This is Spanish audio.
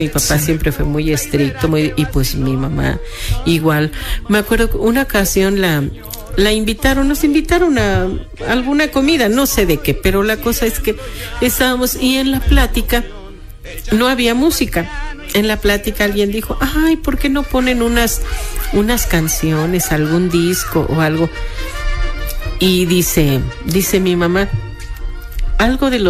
Mi papá siempre fue muy estricto, y pues mi mamá igual. Me acuerdo que una ocasión nos invitaron a alguna comida, no sé de qué, pero la cosa es que estábamos y en la plática no había música. En la plática alguien dijo, ay, ¿por qué no ponen unas canciones, algún disco o algo? Y dice mi mamá, algo de los